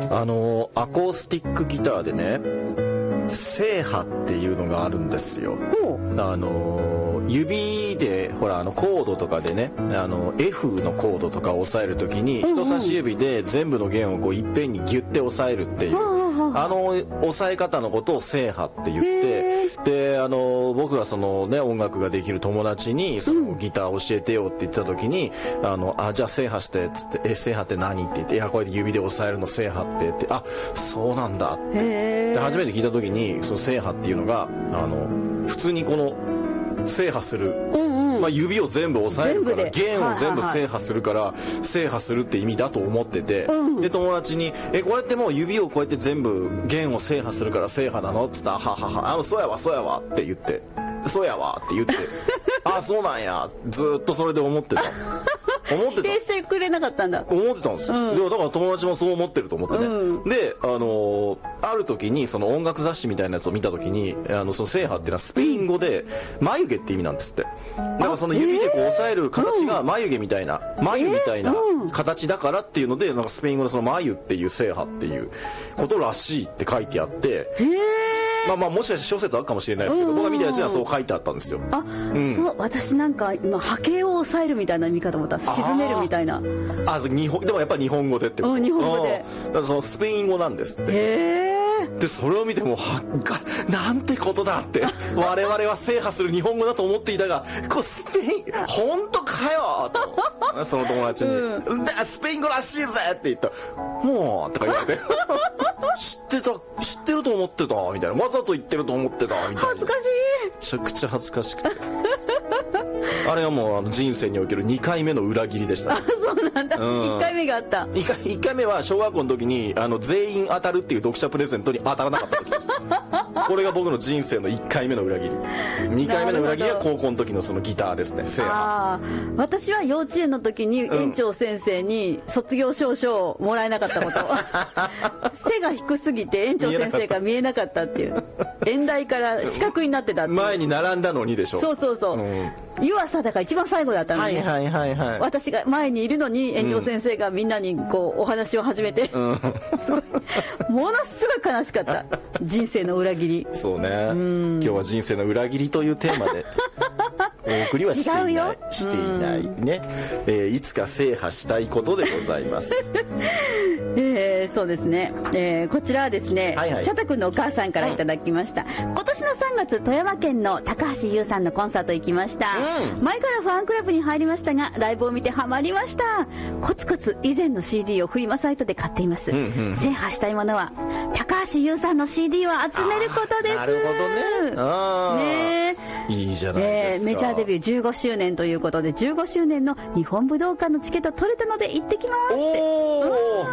アコースティックギターでね、制覇っていうのがあるんですよ。指でほらコードとかでね、F のコードとかを押さえるときに、人差し指で全部の弦をこういっぺんにギュッて押さえるっていう、押さえ方のことを制覇って言って、で僕がそのね音楽ができる友達にそのギター教えてよって言ってた時に、じゃあ制覇してっつって、制覇って何って言って、いやこれで指で押さえるの制覇って言って、あ、そうなんだって。で初めて聞いた時に、その制覇っていうのが普通にこの制覇する、指を全部押さえるから弦を全部制覇するから制覇するって意味だと思ってて、で友達にこうやってもう指をこうやって全部弦を制覇するから制覇なのっつったら、ははは、そうやわそうやわって言って、そうやわって言ってあ、そうなんや、ずっとそれで思ってた否定してくれなかったんだ。 思ってたんですよ、だから友達もそう思ってると思ってね、である時にその音楽雑誌みたいなやつを見た時に、その制覇っていうのはスペイン語で眉毛って意味なんですって。だからその指でこう押さえる形が眉毛みたいな、眉みたいな形だからっていうので、なんかスペイン語でその眉っていう制覇っていうことらしいって書いてあって、もしかして諸説あるかもしれないですけど、僕が見たやつにはそう書いてあったんですよ。 そう、私なんか今波形を抑えるみたいな見方もった、沈めるみたいな。 でもやっぱり日本語でってこと。 日本語で。 だからそのスペイン語なんですって。でそれを見てもなんてことだって我々は制覇する日本語だと思っていたが、スペイン本当かよとその友達に、スペイン語らしいぜって言ったら、もうとか言われて知ってると思ってたみたいな、わざと言ってると思ってたみたいな。 恥ずかしい。 めちゃくちゃ恥ずかしくてあれはもう人生における2回目の裏切りでしたね。 そうなんだ、1回目があった。 1回目は小学校の時に全員当たるっていう読者プレゼントに当たらなかった時ですこれが僕の人生の1回目の裏切り。2回目の裏切りは高校の時のそのギターですね、制覇。 私は幼稚園の時に園長先生に卒業証書をもらえなかったこと背が低すぎて園長先生が見えなかったっていう、演台から四角になってたっていう。 前に並んだのにでしょ。 そう、湯浅だから一番最後だったのね、私が前にいるのに園長先生がみんなにこうお話を始めて、すごいものすごい悲しかった人生の裏切り。 そうね、今日は人生の裏切りというテーマでお送りはしていないね、いつか制覇したいことでございますそうですね、こちらはですね、チャタ君のお母さんからいただきました。今年の3月富山県の高橋優さんのコンサート行きました、前からファンクラブに入りましたがライブを見てハマりました。コツコツ以前の CD をフリマサイトで買っています、制覇したいものは高橋優さんの CD を集めることです。 なるほどね。いいじゃないですか、 メジャーデビュー15周年ということで、15周年の日本武道館のチケット取れたので行ってきますって。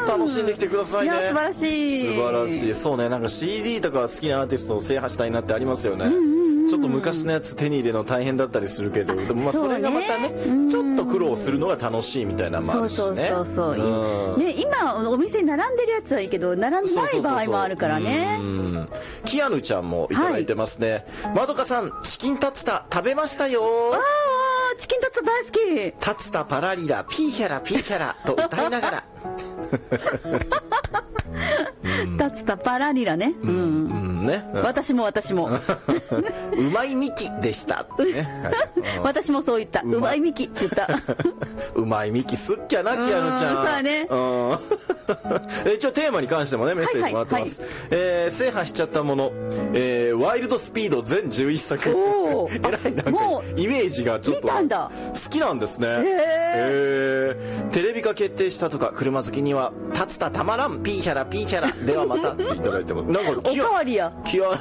楽しんできてくださいね。 いや素晴らしい。 素晴らしい。そうね、なんか CD とか好きなアーティストを制覇したいなってありますよね、ちょっと昔のやつ手に入れるの大変だったりするけど、でもそれがまたね、ちょっと苦労するのが楽しいみたいなのもあるしね。今お店に並んでるやつはいいけど並んでない場合もあるからね。キアヌちゃんもいただいてますね、まどかさん、チキンタツタ食べましたよ。 チキンタツタ大好き。 タツタパラリラピーヒャラピーヒャラと歌いながらタツタパラリラね、私もうまいミキでしたってね、 私もそう言った、うまいミキって言ったうまいミキすっきゃな、キアヌちゃん。 そうね一応テーマに関してもねメッセージもらってます、制覇しちゃったもの、ワイルドスピード全11作えらいなんかイメージがちょっと好きなんですね。テレビ化決定したとか、車好きにはタツタたまらんピーヒャラピーヒャラではまたっていただいても、なんかおかわりや。